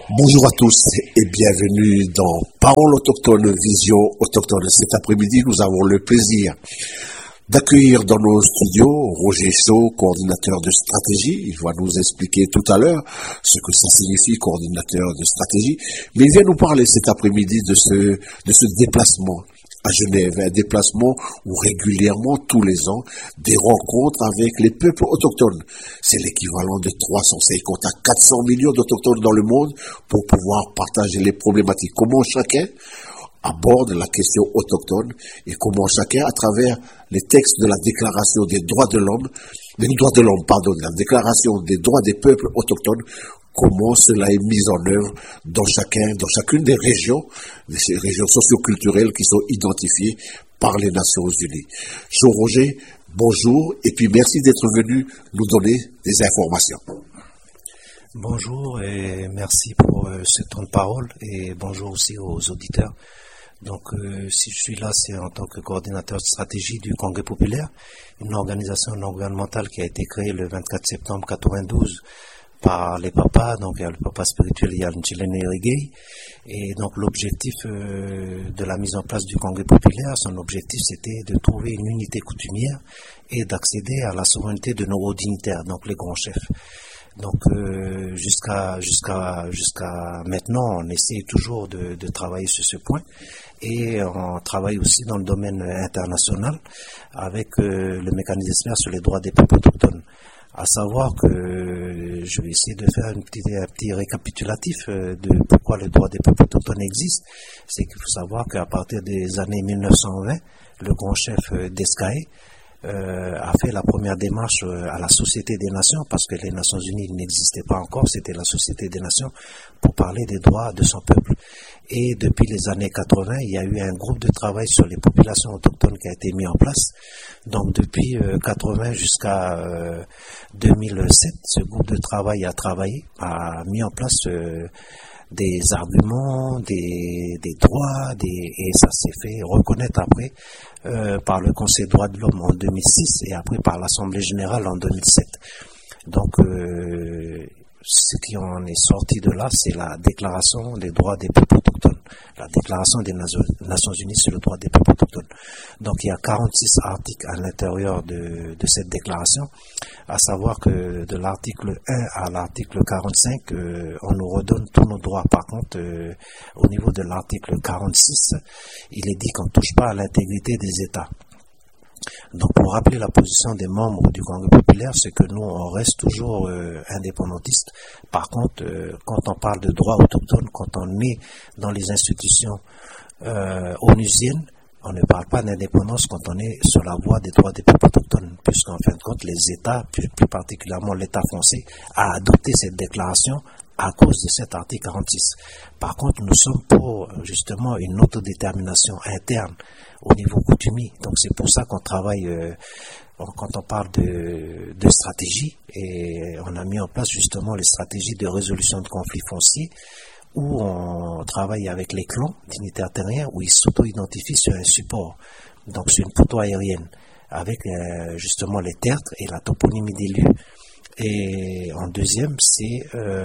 Bonjour à tous et bienvenue dans Parole autochtone, Vision autochtone. Cet après-midi, nous avons le plaisir d'accueillir dans nos studios Roger Chaud, coordinateur de stratégie. Il va nous expliquer tout à l'heure ce que ça signifie, coordinateur de stratégie. Mais il vient nous parler cet après-midi de ce déplacement à Genève, un déplacement où régulièrement, tous les ans, des rencontres avec les peuples autochtones. C'est l'équivalent de 350 à 400 millions d'autochtones dans le monde pour pouvoir partager les problématiques. Comment chacun aborde la question autochtone et comment chacun, à travers les textes de la Déclaration des droits de l'homme, la Déclaration des droits des peuples autochtones, comment cela est mis en œuvre dans chacune des régions, ces régions socioculturelles qui sont identifiées par les Nations Unies. Jean Roger, bonjour, et puis merci d'être venu nous donner des informations. Bonjour et merci pour ce temps de parole et bonjour aussi aux auditeurs. Donc, si je suis là, c'est en tant que coordinateur de stratégie du Congrès populaire, une organisation non gouvernementale qui a été créée le 24 septembre 92 par les papas. Donc, il y a le papa spirituel, il y a Nchilene Irigay. Et donc, l'objectif de la mise en place du Congrès populaire, son objectif, c'était de trouver une unité coutumière et d'accéder à la souveraineté de nos hauts dignitaires, donc les grands chefs. Donc jusqu'à maintenant, on essaie toujours de travailler sur ce point et on travaille aussi dans le domaine international avec le mécanisme sur les droits des peuples autochtones. À savoir que je vais essayer de faire un petit récapitulatif de pourquoi les droits des peuples autochtones existent. C'est qu'il faut savoir qu'à partir des années 1920, le grand chef d'Escaé a fait la première démarche à la Société des Nations, parce que les Nations Unies n'existaient pas encore, c'était la Société des Nations, pour parler des droits de son peuple. Et depuis les années 80, il y a eu un groupe de travail sur les populations autochtones qui a été mis en place. Donc depuis 80 jusqu'à 2007, ce groupe de travail a mis en place des arguments, des droits, et ça s'est fait reconnaître après par le Conseil des droits de l'homme en 2006 et après par l'Assemblée générale en 2007. Donc, ce qui en est sorti de là, c'est la Déclaration des droits des peuples autochtones, la Déclaration des Nations Unies sur le droit des peuples autochtones. Donc, il y a 46 articles à l'intérieur de cette déclaration, à savoir que de l'article 1 à l'article 45, on nous redonne tous nos droits. Par contre, au niveau de l'article 46, il est dit qu'on ne touche pas à l'intégrité des États. Donc, pour rappeler la position des membres du Congrès populaire, c'est que nous, on reste toujours indépendantistes. Par contre, quand on parle de droits autochtones, quand on est dans les institutions onusiennes, on ne parle pas d'indépendance quand on est sur la voie des droits des peuples autochtones, puisqu'en fin de compte, les États, plus particulièrement l'État français, a adopté cette déclaration à cause de cet article 46. Par contre, nous sommes pour justement une autodétermination interne au niveau coutumier. Donc c'est pour ça qu'on travaille, quand on parle de stratégie, et on a mis en place justement les stratégies de résolution de conflits fonciers, où on travaille avec les clans dignitaires terriens, où ils s'auto-identifient sur un support, donc sur une photo aérienne, avec justement les tertres et la toponymie des lieux. Et en deuxième, c'est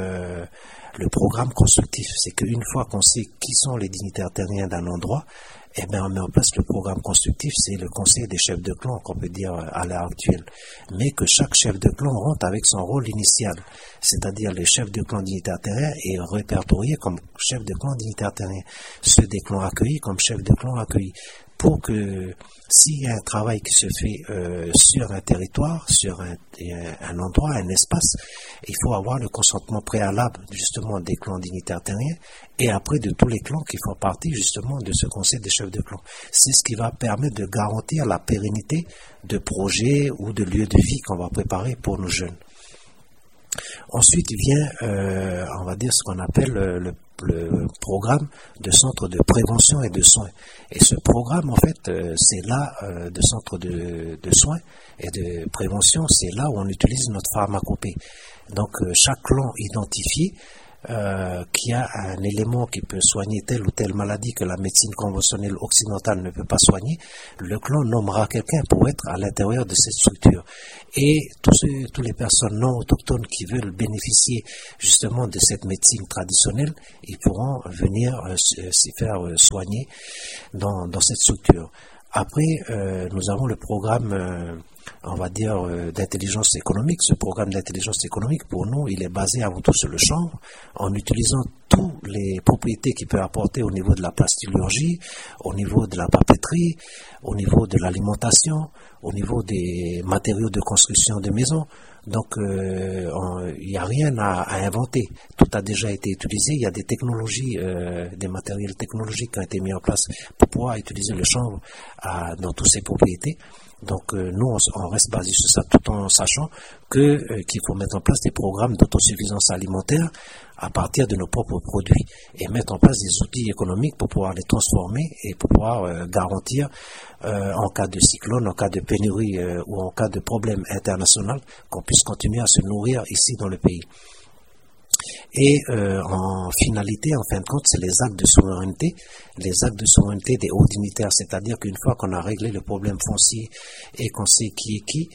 le programme constructif. C'est qu'une fois qu'on sait qui sont les dignitaires terriens d'un endroit, eh bien, on met en place le programme constructif, c'est le conseil des chefs de clan, qu'on peut dire à l'heure actuelle. Mais que chaque chef de clan rentre avec son rôle initial. C'est-à-dire, le chef de clan dignitaire terrien est répertorié comme chef de clan dignitaire terrien. Ceux des clans accueillis comme chef de clan accueillis. Pour que, s'il y a un travail qui se fait sur un territoire, sur un endroit, un espace, il faut avoir le consentement préalable justement des clans dignitaires terriens et après de tous les clans qui font partie justement de ce conseil des chefs de clan. C'est ce qui va permettre de garantir la pérennité de projets ou de lieux de vie qu'on va préparer pour nos jeunes. Ensuite vient, on va dire, ce qu'on appelle le programme de centre de prévention et de soins. Et ce programme, en fait, c'est là, de centre de soins et de prévention, c'est là où on utilise notre pharmacopée. Donc, chaque clan identifié qu'il y a un élément qui peut soigner telle ou telle maladie que la médecine conventionnelle occidentale ne peut pas soigner, le clan nommera quelqu'un pour être à l'intérieur de cette structure. Et tous les personnes non autochtones qui veulent bénéficier justement de cette médecine traditionnelle, ils pourront venir s'y faire soigner dans cette structure. Après, nous avons le programme, on va dire, d'intelligence économique. Ce programme d'intelligence économique, pour nous, il est basé avant tout sur le chanvre, en utilisant toutes les propriétés qu'il peut apporter au niveau de la plasturgie, au niveau de la papeterie, au niveau de l'alimentation, au niveau des matériaux de construction de maisons. Donc, il n'y a rien à inventer. Tout a déjà été utilisé. Il y a des technologies, des matériels technologiques qui ont été mis en place pour pouvoir utiliser le chanvre dans toutes ses propriétés. Donc, nous, on reste basé sur ça, tout en sachant qu'il faut mettre en place des programmes d'autosuffisance alimentaire à partir de nos propres produits et mettre en place des outils économiques pour pouvoir les transformer et pour pouvoir garantir en cas de cyclone, en cas de pénurie ou en cas de problème international, qu'on puisse continuer à se nourrir ici dans le pays. Et en finalité, en fin de compte, c'est les actes de souveraineté des hauts dignitaires, c'est-à-dire qu'une fois qu'on a réglé le problème foncier et qu'on sait qui est qui,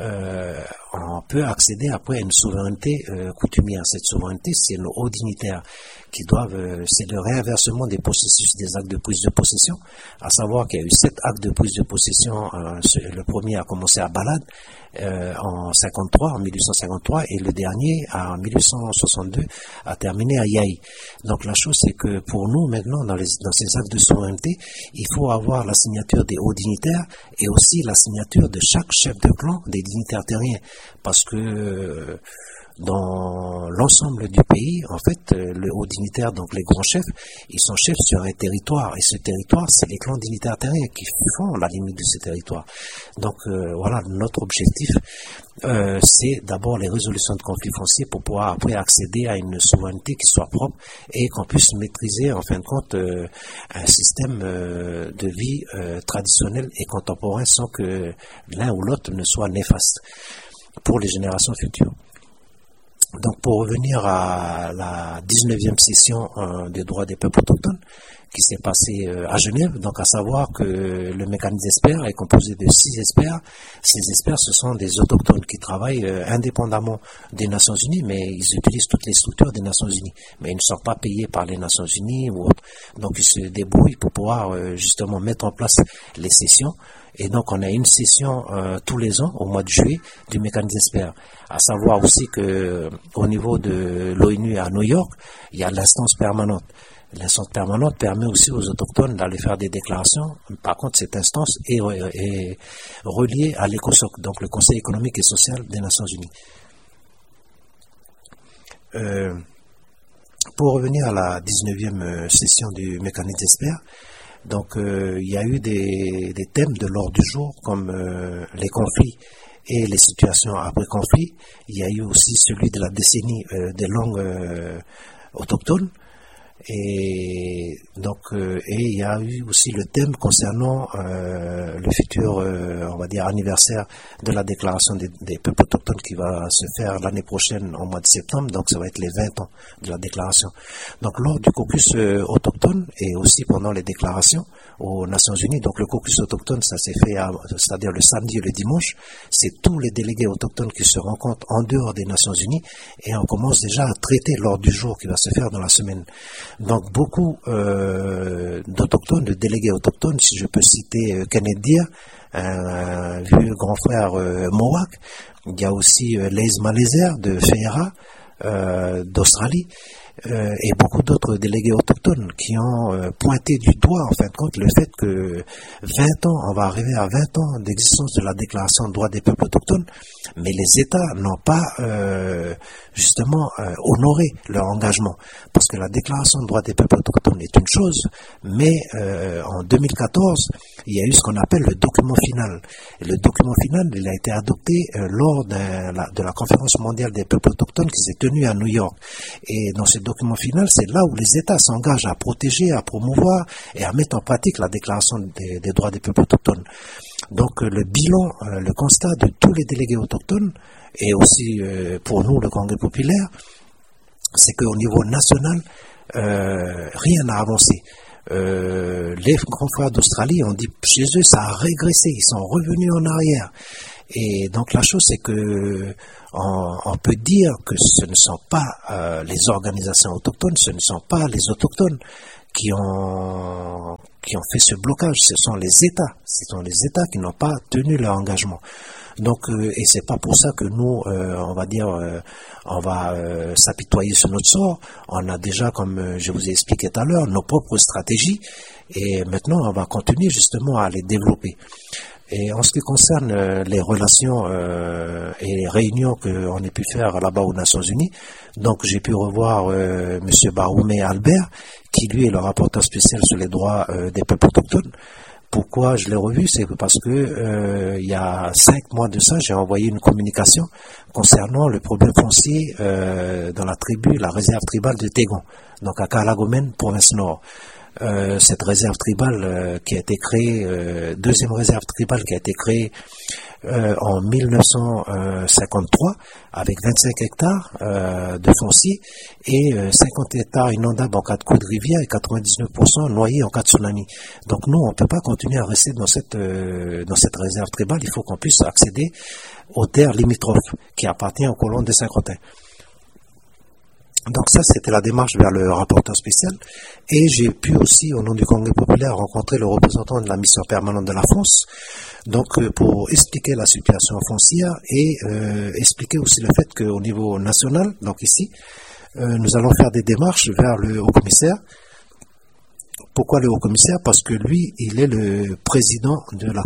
on peut accéder après à une souveraineté coutumière. Cette souveraineté, c'est nos hauts dignitaires qui doivent, c'est le réinversement des processus des actes de prise de possession, à savoir qu'il y a eu 7 actes de prise de possession. Le premier a commencé à Balade en 1853, et le dernier en 1862 a terminé à Yaï. Donc la chose, c'est que pour nous maintenant, dans ces actes de souveraineté, il faut avoir la signature des hauts dignitaires et aussi la signature de chaque chef de clan des dignitaires terriens, parce que dans l'ensemble du pays, en fait, le haut dignitaire, donc les grands chefs, ils sont chefs sur un territoire, et ce territoire, c'est les clans dignitaires terriens qui font la limite de ce territoire. Donc voilà, notre objectif, c'est d'abord les résolutions de conflits fonciers pour pouvoir après accéder à une souveraineté qui soit propre et qu'on puisse maîtriser en fin de compte un système de vie traditionnel et contemporain sans que l'un ou l'autre ne soit néfaste pour les générations futures. Donc pour revenir à la 19e session des droits des peuples autochtones qui s'est passée à Genève, donc à savoir que le mécanisme d'experts est composé de 6 experts. Ces experts, ce sont des autochtones qui travaillent indépendamment des Nations Unies, mais ils utilisent toutes les structures des Nations Unies. Mais ils ne sont pas payés par les Nations Unies ou autres. Donc ils se débrouillent pour pouvoir justement mettre en place les sessions. Et donc on a une session tous les ans au mois de juillet du mécanisme d'experts. À savoir aussi que au niveau de l'ONU à New York, il y a l'instance permanente. L'instance permanente permet aussi aux autochtones d'aller faire des déclarations. Par contre, cette instance est reliée à l'ECOSOC, donc le Conseil économique et social des Nations Unies. Pour revenir à la 19e session du mécanisme d'experts, donc il y a eu des thèmes de l'ordre du jour comme les conflits et les situations après conflit. Il y a eu aussi celui de la décennie des langues autochtones. Et donc il y a eu aussi le thème concernant le futur on va dire anniversaire de la déclaration des peuples autochtones qui va se faire l'année prochaine au mois de septembre, donc ça va être les 20 ans de la déclaration. Donc lors du caucus autochtone et aussi pendant les déclarations aux Nations Unies, donc le caucus autochtone, ça s'est fait c'est-à-dire le samedi et le dimanche, c'est tous les délégués autochtones qui se rencontrent en dehors des Nations Unies et on commence déjà à traiter l'ordre du jour qui va se faire dans la semaine. Donc beaucoup d'autochtones, de délégués autochtones, si je peux citer Kenneth Deere, un vieux grand frère Mohawk, il y a aussi Leïs Malézer de Feira, d'Australie, et beaucoup d'autres délégués autochtones qui ont pointé du doigt en fin de compte le fait que 20 ans, on va arriver à 20 ans d'existence de la déclaration des droits des peuples autochtones, mais les États n'ont pas justement honoré leur engagement, parce que la déclaration des droits des peuples autochtones est une chose, mais en 2014 il y a eu ce qu'on appelle le document final. Et le document final, il a été adopté lors de la conférence mondiale des peuples autochtones qui s'est tenue à New York. Et dans ce document final, c'est là où les États s'engagent à protéger, à promouvoir et à mettre en pratique la déclaration des droits des peuples autochtones. Donc le bilan, le constat de tous les délégués autochtones et aussi pour nous le Congrès populaire, c'est qu'au niveau national, rien n'a avancé. Les confrères d'Australie ont dit chez eux ça a régressé, ils sont revenus en arrière. Et donc la chose c'est que on peut dire que ce ne sont pas les organisations autochtones, ce ne sont pas les autochtones qui ont fait ce blocage, ce sont les États qui n'ont pas tenu leur engagement. Donc et c'est pas pour ça que nous on va dire on va s'apitoyer sur notre sort. On a déjà, comme je vous ai expliqué tout à l'heure, nos propres stratégies et maintenant on va continuer justement à les développer. Et en ce qui concerne les relations et les réunions qu'on a pu faire là-bas aux Nations Unies, donc j'ai pu revoir Monsieur Baroumé Albert, qui lui est le rapporteur spécial sur les droits des peuples autochtones. Pourquoi je l'ai revu? C'est parce que il y a 5 mois de ça, j'ai envoyé une communication concernant le problème foncier dans la tribu, la réserve tribale de Tégon, donc à Calagomen, province Nord. Cette réserve tribale qui a été créée, deuxième réserve tribale qui a été créée en 1953 avec 25 hectares de foncier et 50 hectares inondables en cas de coup de rivière et 99% noyés en cas de tsunami. Donc nous, on ne peut pas continuer à rester dans cette réserve tribale, il faut qu'on puisse accéder aux terres limitrophes qui appartiennent aux colons de Saint-Quentin. Donc ça, c'était la démarche vers le rapporteur spécial. Et j'ai pu aussi, au nom du Congrès populaire, rencontrer le représentant de la mission permanente de la France, donc pour expliquer la situation foncière et expliquer aussi le fait qu'au niveau national, donc ici, nous allons faire des démarches vers le haut-commissaire. Pourquoi le haut-commissaire? Parce que lui, il est le président de la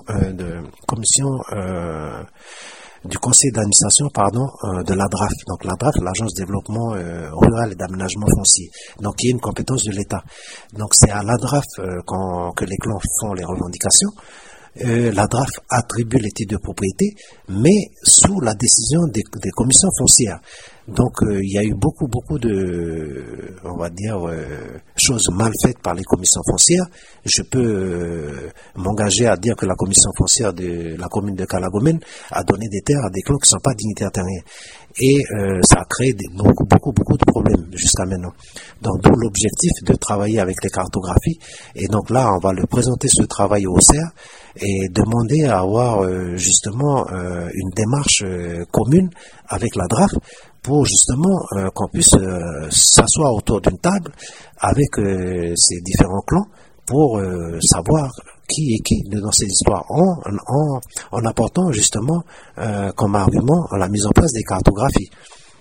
du conseil d'administration, de l'ADRAF. Donc l'ADRAF, l'Agence de développement rural et d'aménagement foncier. Donc il y a une compétence de l'État. Donc c'est à l'ADRAF que les clans font les revendications. L'ADRAF attribue les titres de propriété, mais sous la décision des commissions foncières. Donc il y a eu beaucoup de, on va dire, choses mal faites par les commissions foncières. Je peux m'engager à dire que la commission foncière de la commune de Calagomen a donné des terres à des clans qui ne sont pas dignitaires terriens. Et ça a créé beaucoup de problèmes jusqu'à maintenant. Donc d'où l'objectif de travailler avec les cartographies. Et donc là, on va le présenter ce travail au CER et demander à avoir justement une démarche commune avec la DRAF pour justement qu'on puisse s'asseoir autour d'une table avec ces différents clans pour savoir qui est qui dans ces histoires en apportant justement comme argument la mise en place des cartographies.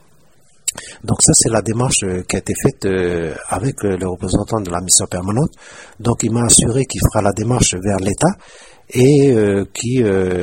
Donc ça, c'est la démarche qui a été faite avec le représentant de la mission permanente. Donc il m'a assuré qu'il fera la démarche vers l'État et qui,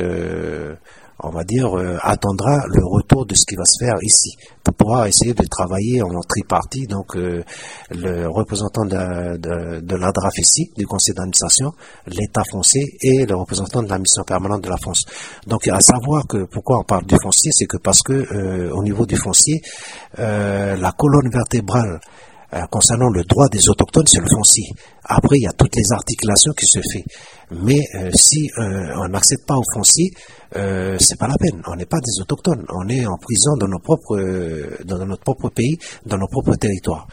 on va dire, attendra le retour de ce qui va se faire ici pour pouvoir essayer de travailler en tripartie. Donc le représentant de l'ADRAF ici, du conseil d'administration, l'État foncier et le représentant de la mission permanente de la France. Donc à savoir que pourquoi on parle du foncier, c'est que parce que au niveau du foncier, la colonne vertébrale concernant le droit des autochtones, c'est le foncier. Après, il y a toutes les articulations qui se font. Mais si on n'accède pas au foncier, c'est pas la peine. On n'est pas des autochtones. On est en prison dans notre propre pays, dans nos propres territoires.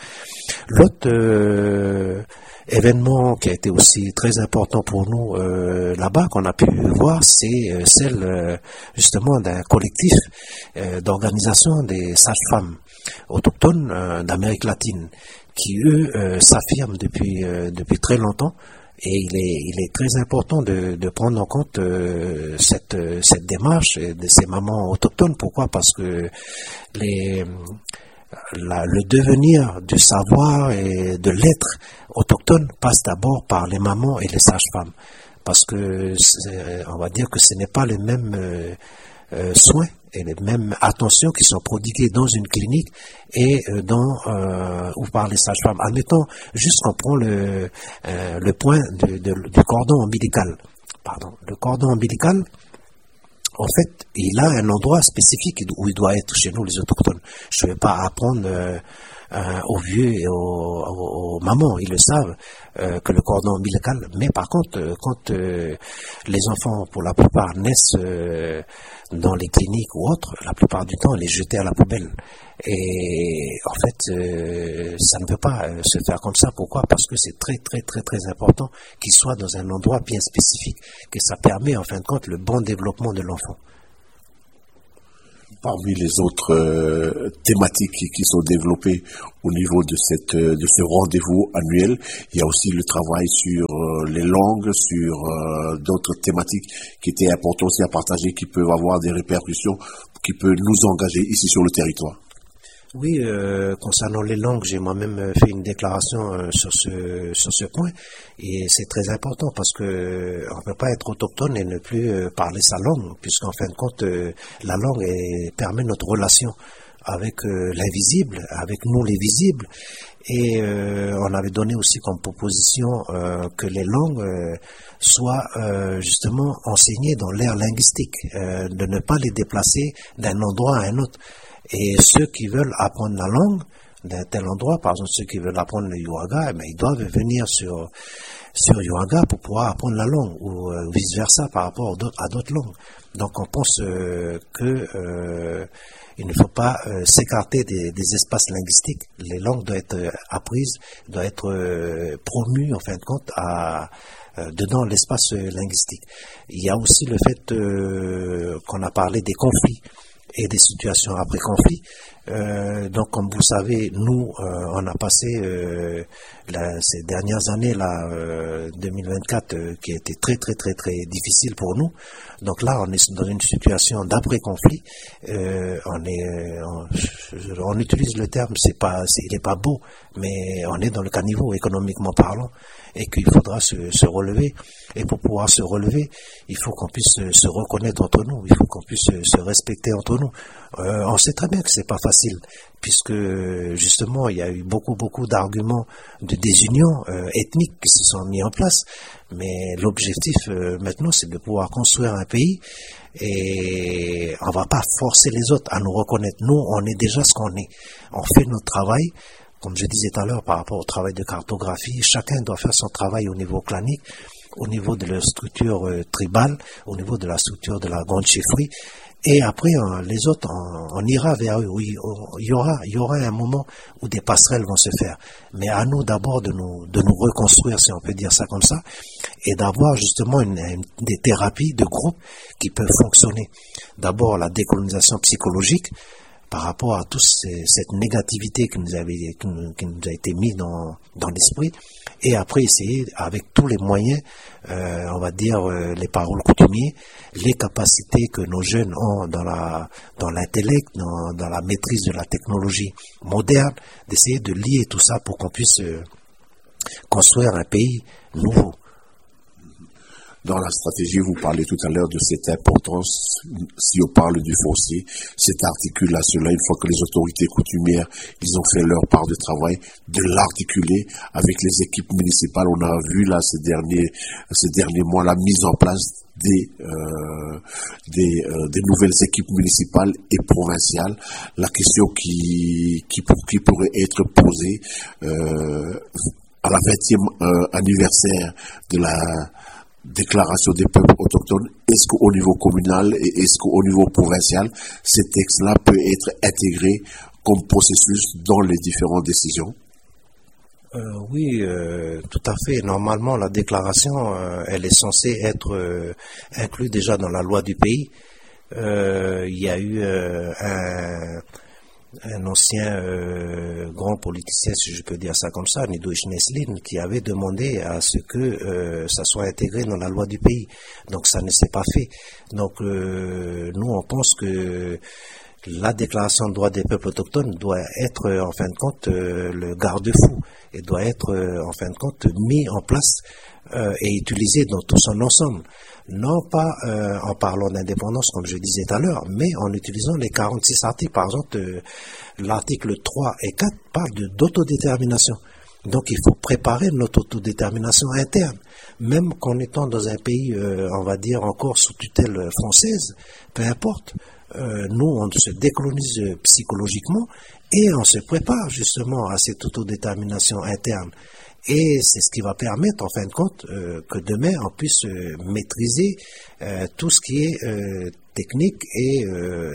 L'autre événement qui a été aussi très important pour nous là-bas, qu'on a pu voir, c'est celle justement d'un collectif d'organisation des sages-femmes autochtones d'Amérique latine, qui eux s'affirment depuis très longtemps. Et il est très important de prendre en compte cette démarche de ces mamans autochtones. Pourquoi? Parce que le devenir du savoir et de l'être autochtone passe d'abord par les mamans et les sages-femmes. Parce que on va dire que ce n'est pas les mêmes soins et les mêmes attentions qui sont prodiguées dans une clinique et ou par les sages-femmes. Admettons juste qu'on prend le point du cordon ombilical. Le cordon ombilical, en fait, il a un endroit spécifique où il doit être chez nous, les autochtones. Je ne vais pas apprendre aux vieux et aux mamans, ils le savent, que le cordon ombilical. Mais par contre, quand les enfants, pour la plupart, naissent dans les cliniques ou autres, la plupart du temps, on les jetait à la poubelle. Et en fait, ça ne peut pas se faire comme ça. Pourquoi? Parce que c'est très très très très important qu'il soit dans un endroit bien spécifique, que ça permet en fin de compte le bon développement de l'enfant. Parmi les autres thématiques qui sont développées au niveau de ce rendez-vous annuel, il y a aussi le travail sur les langues, sur d'autres thématiques qui étaient importantes aussi à partager, qui peuvent avoir des répercussions, qui peuvent nous engager ici sur le territoire. Oui, concernant les langues, j'ai moi-même fait une déclaration sur ce point, et c'est très important parce que on ne peut pas être autochtone et ne plus parler sa langue, puisqu'en fin de compte, la langue permet notre relation avec l'invisible, avec nous les visibles, et on avait donné aussi comme proposition que les langues soient justement enseignées dans l'ère linguistique, de ne pas les déplacer d'un endroit à un autre. Et ceux qui veulent apprendre la langue d'un tel endroit, par exemple ceux qui veulent apprendre le Yuaga, ils doivent venir sur Yuaga pour pouvoir apprendre la langue, ou vice versa par rapport à d'autres langues. Donc on pense que il ne faut pas s'écarter des espaces linguistiques. Les langues doivent être apprises, doivent être promues en fin de compte dedans l'espace linguistique. Il y a aussi le fait qu'on a parlé des conflits et des situations après conflit. Donc, comme vous savez, nous, on a passé ces dernières années, 2024, qui a été très, très, très, très difficile pour nous. Donc là, on est dans une situation d'après-conflit. On utilise le terme, il n'est pas beau, mais on est dans le caniveau économiquement parlant, et qu'il faudra se relever. Et pour pouvoir se relever, il faut qu'on puisse se reconnaître entre nous, il faut qu'on puisse se respecter entre nous. On sait très bien que c'est pas facile, puisque justement il y a eu beaucoup d'arguments de désunion ethnique qui se sont mis en place. Mais l'objectif maintenant, c'est de pouvoir construire un pays, et on va pas forcer les autres à nous reconnaître. Nous, on est déjà ce qu'on est. On fait notre travail. Comme je disais tout à l'heure, par rapport au travail de cartographie, chacun doit faire son travail au niveau clanique, au niveau de la structure tribale, au niveau de la structure de la grande chefferie. Et après, les autres, on ira vers eux. Oui, il y aura un moment où des passerelles vont se faire. Mais à nous d'abord de nous reconstruire, si on peut dire ça comme ça, et d'avoir justement des thérapies de groupe qui peuvent fonctionner. D'abord, la décolonisation psychologique, par rapport à toute cette négativité qui nous a été mise dans l'esprit, et après essayer avec tous les moyens, on va dire les paroles coutumiers, les capacités que nos jeunes ont dans l'intellect, dans la maîtrise de la technologie moderne, d'essayer de lier tout ça pour qu'on puisse construire un pays nouveau. Dans la stratégie, vous parlez tout à l'heure de cette importance, si on parle du foncier, cette articulation-là, une fois que les autorités coutumières, ils ont fait leur part de travail, de l'articuler avec les équipes municipales. On a vu là ces derniers mois la mise en place des nouvelles équipes municipales et provinciales. La question qui pourrait être posée à la 20e anniversaire de la déclaration des peuples autochtones, est-ce qu'au niveau communal et est-ce qu'au niveau provincial, ces textes-là peuvent être intégrés comme processus dans les différentes décisions? Oui, tout à fait. Normalement, la déclaration, elle est censée être inclue déjà dans la loi du pays. Il y a eu un ancien grand politicien, si je peux dire ça comme ça, Nido Ishneslin, qui avait demandé à ce que ça soit intégré dans la loi du pays. Donc ça ne s'est pas fait. Donc nous, on pense que la déclaration de droits des peuples autochtones doit être en fin de compte le garde-fou, et doit être en fin de compte mis en place et utilisé dans tout son ensemble. Non pas en parlant d'indépendance, comme je disais tout à l'heure, mais en utilisant les 46 articles. Par exemple, l'article 3 et 4 parlent d'autodétermination. Donc il faut préparer notre autodétermination interne. Même qu'en étant dans un pays, on va dire, encore sous tutelle française, peu importe, nous, on se décolonise psychologiquement, Et on se prépare justement à cette autodétermination interne. Et c'est ce qui va permettre, en fin de compte, que demain, on puisse maîtriser tout ce qui est technique et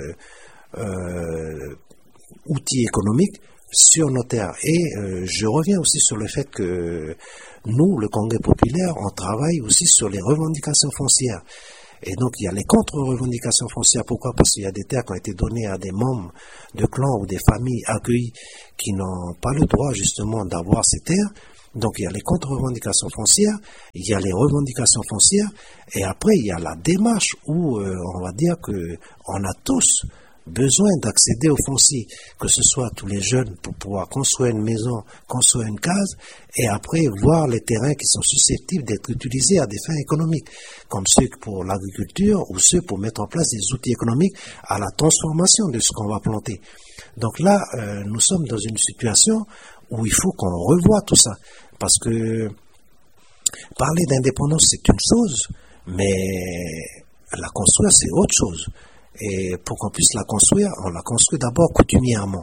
outils économiques sur nos terres. Et je reviens aussi sur le fait que nous, le Congrès populaire, on travaille aussi sur les revendications foncières. Et donc, il y a les contre-revendications foncières. Pourquoi? Parce qu'il y a des terres qui ont été données à des membres de clans ou des familles accueillies qui n'ont pas le droit, justement, d'avoir ces terres. Donc, il y a les contre-revendications foncières, il y a les revendications foncières, et après, il y a la démarche où on va dire que on a tous besoin d'accéder au foncier, que ce soit tous les jeunes pour pouvoir construire une maison, construire une case, et après voir les terrains qui sont susceptibles d'être utilisés à des fins économiques, comme ceux pour l'agriculture ou ceux pour mettre en place des outils économiques à la transformation de ce qu'on va planter. Donc là, nous sommes dans une situation où il faut qu'on revoie tout ça, parce que parler d'indépendance c'est une chose, mais la construire c'est autre chose. Et pour qu'on puisse la construire, on la construit d'abord coutumièrement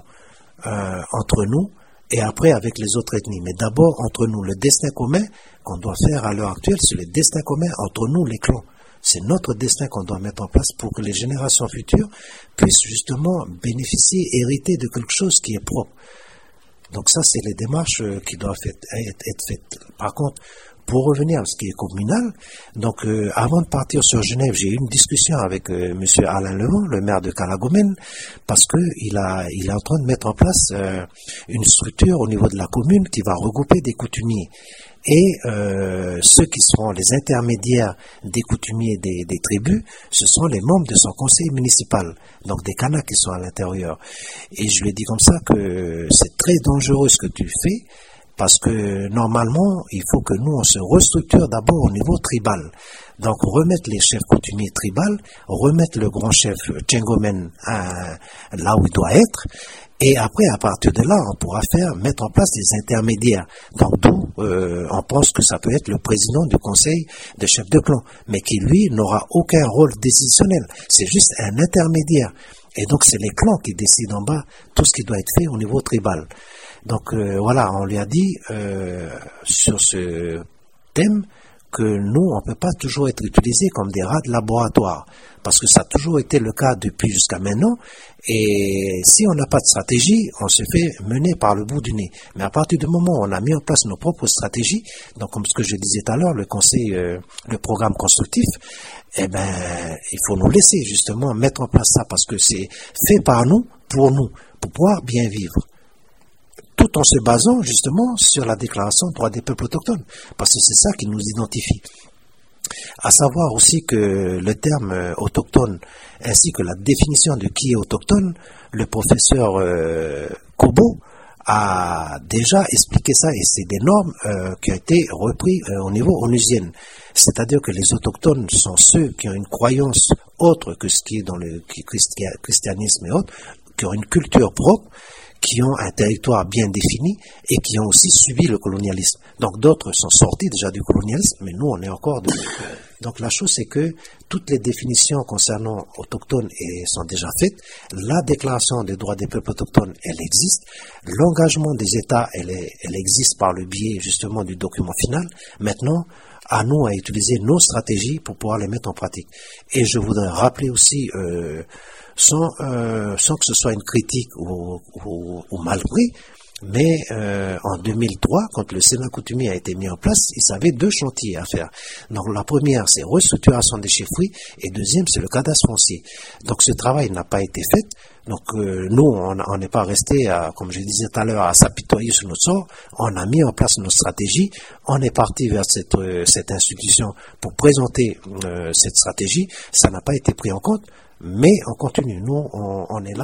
entre nous et après avec les autres ethnies. Mais d'abord entre nous, le destin commun qu'on doit faire à l'heure actuelle, c'est le destin commun entre nous, les clans. C'est notre destin qu'on doit mettre en place pour que les générations futures puissent justement bénéficier, hériter de quelque chose qui est propre. Donc ça, c'est les démarches qui doivent être faites. Par contre, pour revenir à ce qui est communal, donc avant de partir sur Genève, j'ai eu une discussion avec monsieur Alain Levent, le maire de Calagomène, parce que il est en train de mettre en place une structure au niveau de la commune qui va regrouper des coutumiers. Et ceux qui seront les intermédiaires des coutumiers des tribus, ce sont les membres de son conseil municipal, donc des Kanaks qui sont à l'intérieur. Et je lui ai dit comme ça que c'est très dangereux ce que tu fais, parce que normalement, il faut que nous, on se restructure d'abord au niveau tribal. Donc, remettre les chefs coutumiers tribal, remettre le grand chef Tchengomen là où il doit être, et après, à partir de là, on pourra mettre en place des intermédiaires. Donc, d'où on pense que ça peut être le président du conseil de chefs de clan, mais qui, lui, n'aura aucun rôle décisionnel. C'est juste un intermédiaire. Et donc, c'est les clans qui décident en bas tout ce qui doit être fait au niveau tribal. Donc voilà, on lui a dit sur ce thème que nous, on ne peut pas toujours être utilisés comme des rats de laboratoire, parce que ça a toujours été le cas depuis jusqu'à maintenant, et si on n'a pas de stratégie, on se fait mener par le bout du nez. Mais à partir du moment où on a mis en place nos propres stratégies, donc comme ce que je disais tout à l'heure, le conseil, le programme constructif, eh ben, il faut nous laisser justement mettre en place ça, parce que c'est fait par nous, pour pouvoir bien vivre. Tout en se basant justement sur la déclaration des droits des peuples autochtones, parce que c'est ça qui nous identifie. À savoir aussi que le terme autochtone, ainsi que la définition de qui est autochtone, le professeur Kobo a déjà expliqué ça, et c'est des normes qui ont été reprises au niveau onusien. C'est-à-dire que les autochtones sont ceux qui ont une croyance autre que ce qui est dans le christianisme et autres, qui ont une culture propre, qui ont un territoire bien défini et qui ont aussi subi le colonialisme. Donc d'autres sont sortis déjà du colonialisme, mais nous on est encore dedans. Donc la chose c'est que toutes les définitions concernant autochtones sont déjà faites. La déclaration des droits des peuples autochtones, elle existe. L'engagement des États, elle existe par le biais justement du document final. Maintenant, à nous à utiliser nos stratégies pour pouvoir les mettre en pratique. Et je voudrais rappeler aussi sans que ce soit une critique ou mal pris, mais en 2003, quand le Sénat coutumier a été mis en place, ils avaient deux chantiers à faire. Donc la première, c'est restructuration des chefferies, et deuxième, c'est le cadastre foncier. Donc ce travail n'a pas été fait. Donc nous, on n'est pas resté, comme je disais tout à l'heure, à s'apitoyer sur notre sort. On a mis en place nos stratégies. On est parti vers cette institution pour présenter cette stratégie. Ça n'a pas été pris en compte. Mais on continue, nous, on est là.